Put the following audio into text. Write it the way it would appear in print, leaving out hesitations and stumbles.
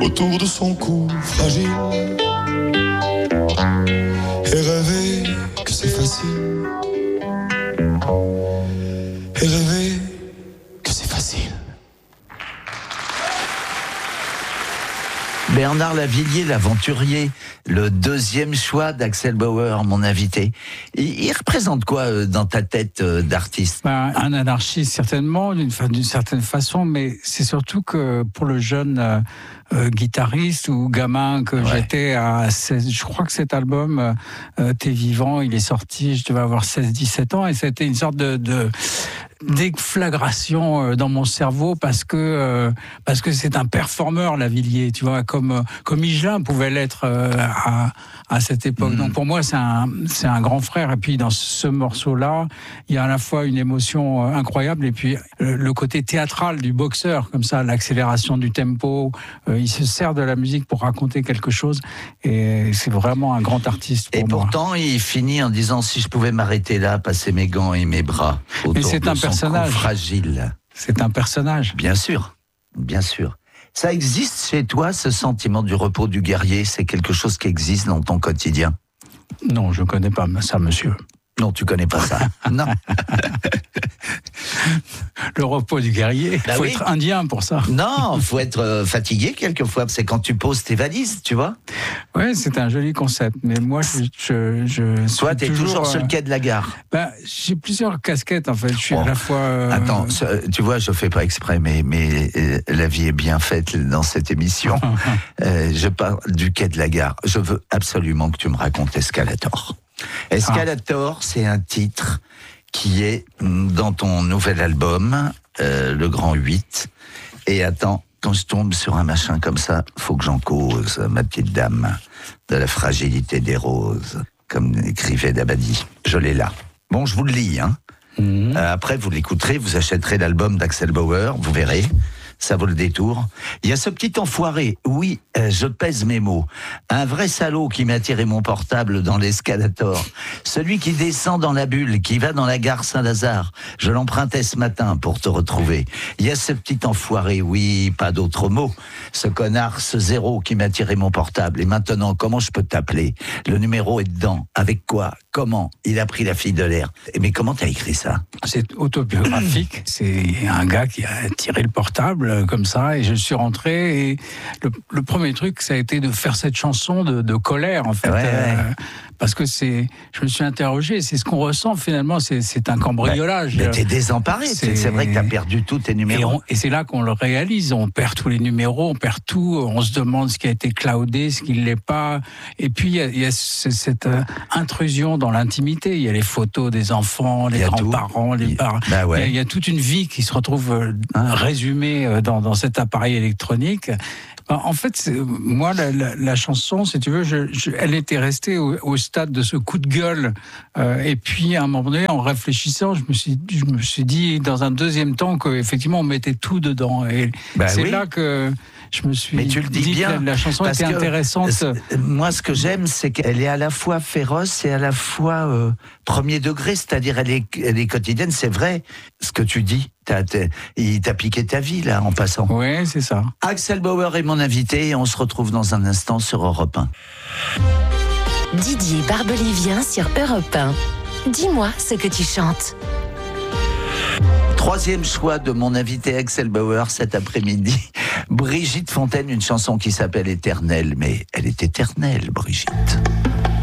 autour de son cou fragile et rêver que c'est facile et rêver que c'est facile. Bernard Lavilliers, l'aventurier, le deuxième choix d'Axel Bauer, mon invité. Il représente quoi dans ta tête d'artiste ? Un anarchiste certainement, d'une certaine façon, mais c'est surtout que pour le jeune guitariste ou gamin que j'étais à 16, je crois que cet album T'es vivant, il est sorti, je devais avoir 16-17 ans, et c'était une sorte de déflagration dans mon cerveau parce que c'est un performeur, Lavilliers, tu vois, comme Higelin pouvait l'être à cette époque. Donc pour moi c'est un grand frère, et puis dans ce morceau-là il y a à la fois une émotion incroyable et puis le côté théâtral du boxeur, comme ça, l'accélération du tempo, il se sert de la musique pour raconter quelque chose, et c'est vraiment un grand artiste pour moi. Et pourtant il finit en disant: si je pouvais m'arrêter là, passer mes gants et mes bras autour. Mais c'est un personnage fragile. C'est un personnage. Bien sûr, bien sûr. Ça existe chez toi, ce sentiment du repos du guerrier? C'est quelque chose qui existe dans ton quotidien? Non, je ne connais pas ça, monsieur. Non, tu connais pas ça. Non. Le repos du guerrier, il faut être indien pour ça. Non, faut être fatigué quelquefois. C'est quand tu poses tes valises, tu vois. Ouais, c'est un joli concept. Mais moi, Toi, t'es toujours sur le quai de la gare. J'ai plusieurs casquettes, en fait. Je suis à la fois... Attends, tu vois, je fais pas exprès, mais la vie est bien faite dans cette émission. Je parle du quai de la gare. Je veux absolument que tu me racontes Escalator. Escalator, c'est un titre qui est dans ton nouvel album, Le Grand 8. Et attends, quand je tombe sur un machin comme ça, faut que j'en cause, ma petite dame, de la fragilité des roses, comme écrivait Dabadi. Je l'ai là. Bon, je vous le lis, hein. Après, vous l'écouterez, vous achèterez l'album d'Axel Bauer, vous verrez. Ça vaut le détour. Il y a ce petit enfoiré, oui, je pèse mes mots, un vrai salaud qui m'a tiré mon portable dans l'escalator, celui qui descend dans la bulle, qui va dans la gare Saint-Lazare, je l'empruntais ce matin pour te retrouver. Il y a ce petit enfoiré, oui, pas d'autre mot, ce connard, ce zéro qui m'a tiré mon portable, et maintenant, comment je peux t'appeler? Le numéro est dedans, avec quoi? Comment? Il a pris la fille de l'air. Mais comment t'as écrit ça? C'est autobiographique, c'est un gars qui a tiré le portable comme ça, et je suis rentré, et le premier truc, ça a été de faire cette chanson de colère, en fait. Parce que je me suis interrogé, c'est ce qu'on ressent finalement, c'est un cambriolage. Mais t'es désemparé, c'est vrai que t'as perdu tous tes numéros. Et c'est là qu'on le réalise, on perd tous les numéros, on perd tout, on se demande ce qui a été cloudé, ce qui ne l'est pas. Et puis il y a cette intrusion dans l'intimité, il y a les photos des enfants, les grands-parents, les parents. Il y a toute une vie qui se retrouve résumée dans cet appareil électronique. En fait, moi, la chanson, si tu veux, elle était restée au stade de ce coup de gueule. Et puis, à un moment donné, en réfléchissant, je me suis dit, dans un deuxième temps, qu'effectivement, on mettait tout dedans. Et c'est là que je me suis dit bien, que la chanson était intéressante. Moi, ce que j'aime, c'est qu'elle est à la fois féroce et à la fois premier degré, c'est-à-dire elle est quotidienne. C'est vrai, ce que tu dis. Il t'a piqué ta vie, là, en passant. Oui, c'est ça. Axel Bauer est mon invité et on se retrouve dans un instant sur Europe 1. Didier Barbelivien sur Europe 1. Dis-moi ce que tu chantes. Troisième choix de mon invité Axel Bauer cet après-midi. Brigitte Fontaine, une chanson qui s'appelle Éternelle. Mais elle est éternelle, Brigitte.